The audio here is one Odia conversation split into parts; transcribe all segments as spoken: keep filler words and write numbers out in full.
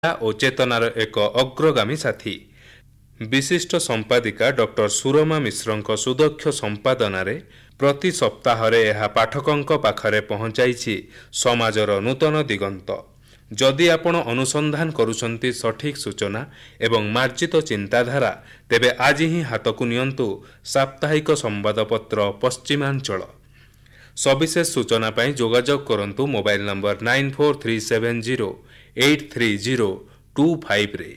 ଓ ଚେତନାର ଏକ ଅଗ୍ରଗାମୀ ସାଥୀ। ବିଶିଷ୍ଟ ସମ୍ପାଦିକା ଡକ୍ଟର ସୁରମା ମିଶ୍ରଙ୍କ ସୁଦକ୍ଷ ସମ୍ପାଦନାରେ ପ୍ରତି ସପ୍ତାହରେ ଏହା ପାଠକଙ୍କ ପାଖରେ ପହଞ୍ଚାଇଛି ସମାଜର ନୂତନ ଦିଗନ୍ତ। ଯଦି ଆପଣ ଅନୁସନ୍ଧାନ କରୁଛନ୍ତି ସଠିକ୍ ସୂଚନା ଏବଂ ମାର୍ଜିତ ଚିନ୍ତାଧାରା, ତେବେ ଆଜି ହିଁ ହାତକୁ ନିଅନ୍ତୁ ସାପ୍ତାହିକ ସମ୍ବାଦପତ୍ର ପଶ୍ଚିମାଞ୍ଚଳ। ସବିଶେଷ ସୂଚନା ପାଇଁ ଯୋଗାଯୋଗ କରନ୍ତୁ mobile number nine four three seven zero eight three zero two five ରେ।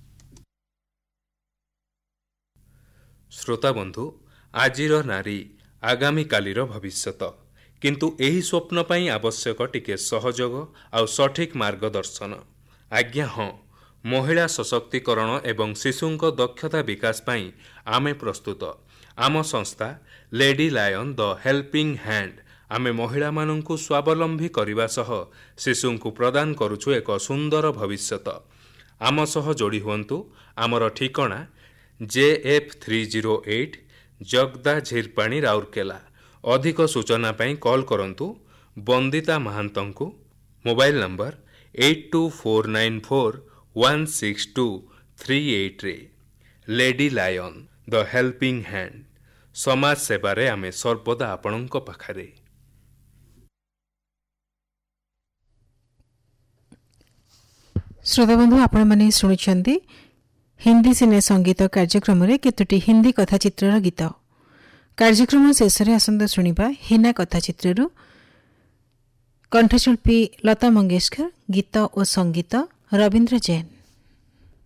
ଶ୍ରୋତାବନ୍ଧୁ, ଆଜିର ନାରୀ ଆଗାମୀକାଲିର ଭବିଷ୍ୟତ। କିନ୍ତୁ ଏହି ସ୍ୱପ୍ନ ପାଇଁ ଆବଶ୍ୟକ ଟିକେ ସହଯୋଗ ଆଉ ସଠିକ୍ ମାର୍ଗଦର୍ଶନ। ଆଜ୍ଞା ହଁ, ମହିଳା ସଶକ୍ତିକରଣ ଏବଂ ଶିଶୁଙ୍କ ଦକ୍ଷତା ବିକାଶ ପାଇଁ ଆମେ ପ୍ରସ୍ତୁତ। ଆମ ସଂସ୍ଥା ଲେଡି ଲାୟନ ଦ ହେଲ୍ପିଂ ହ୍ୟାଣ୍ଡ ଆମେ ମହିଳାମାନଙ୍କୁ ସ୍ୱାବଲମ୍ବୀ କରିବା ସହ ଶିଶୁଙ୍କୁ ପ୍ରଦାନ କରୁଛୁ ଏକ ସୁନ୍ଦର ଭବିଷ୍ୟତ। ଆମ ସହ ଯୋଡ଼ି ହୁଅନ୍ତୁ। ଆମର ଠିକଣା ଜେ F three zero eight Jagda Jhirpani, Rourkela. ଅଧିକ ସୂଚନା ପାଇଁ କଲ୍ କରନ୍ତୁ Bandita ମହାନ୍ତଙ୍କୁ। Mobile number eight two four nine four one six two three eight ରେ। ଲେଡି ଲାୟନ ଦ ହେଲ୍ପିଂ ହ୍ୟାଣ୍ଡ, ସମାଜ ସେବାରେ ଆମେ ସର୍ବଦା ଆପଣଙ୍କ ପାଖରେ। ଶ୍ରୋତାବନ୍ଧୁ, ଆପଣମାନେ ଶୁଣୁଛନ୍ତି ହିନ୍ଦୀ ସିନେ ସଙ୍ଗୀତ କାର୍ଯ୍ୟକ୍ରମରେ କେତୋଟି ହିନ୍ଦୀ କଥାଚିତ୍ରର ଗୀତ। କାର୍ଯ୍ୟକ୍ରମ ଶେଷରେ ଆସନ୍ତା ଶୁଣିବା ହିନା କଥାଚିତ୍ରରୁ କଣ୍ଠଶିଳ୍ପୀ ଲତା ମଙ୍ଗେଶକର, ଗୀତ ଓ ସଙ୍ଗୀତ ରବୀନ୍ଦ୍ର ଜୈନ।